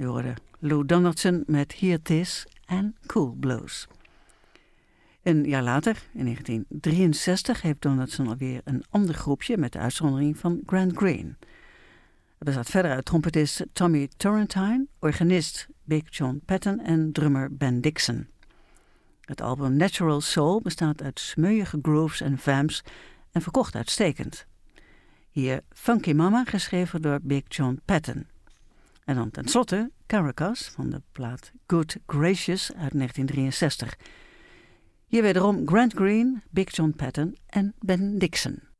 U hoorde Lou Donaldson met Here 'T Is en Cool Blues. Een jaar later, in 1963, heeft Donaldson alweer een ander groepje met de uitzondering van Grant Green. Het bestaat verder uit trompetist Tommy Turrentine, organist Big John Patton en drummer Ben Dixon. Het album Natural Soul bestaat uit smeuïge grooves en vamps en verkocht uitstekend. Hier Funky Mama, geschreven door Big John Patton. En dan tenslotte Caracas van de plaat Good Gracious uit 1963. Hier wederom Grant Green, Big John Patton en Ben Dixon.